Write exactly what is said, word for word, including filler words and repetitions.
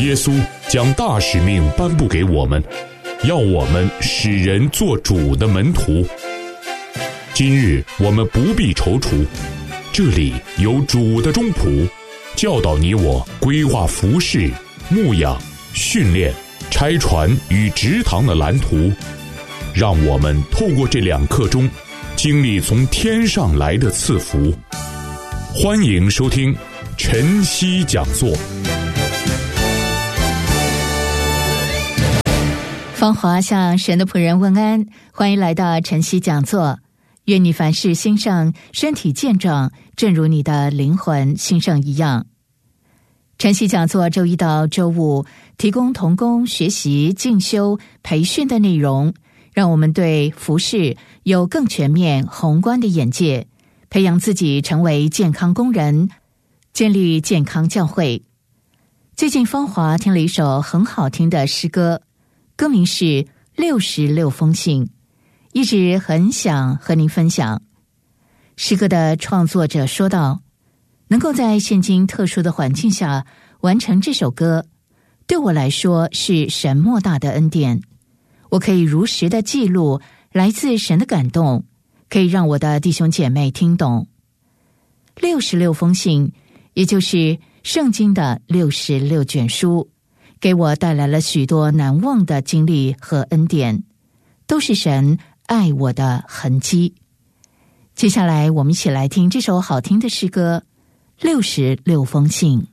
耶稣将大使命颁布给我们，要我们使人做主的门徒。今日我们不必踌躇，这里有主的中仆，教导你我规划服事、牧养、训练、拆船与植堂的蓝图，让我们透过这两刻钟，经历从天上来的赐福。欢迎收听晨曦讲座。 芳华向神的仆人问安，欢迎来到晨曦讲座。愿你凡事兴盛，身体健壮，正如你的灵魂兴盛一样。晨曦讲座周一到周五提供同工学习、进修、培训的内容，让我们对服事有更全面宏观的眼界，培养自己成为健康工人，建立健康教会。最近芳华听了一首很好听的诗歌，歌名是《六十六封信》，一直很想和您分享。诗歌的创作者说道，能够在现今特殊的环境下完成这首歌，对我来说是神莫大的恩典。我可以如实的记录来自神的感动，可以让我的弟兄姐妹听懂。六十六封信，也就是圣经的六十六卷书，给我带来了许多难忘的经历和恩典，都是神爱我的痕迹。接下来我们一起来听这首好听的诗歌《六十六封信》。